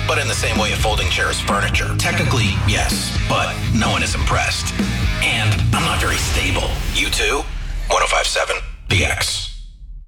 But in the same way a folding chair is furniture. Technically, yes, but no one is impressed. And I'm not very stable. You too? 105.7 BX.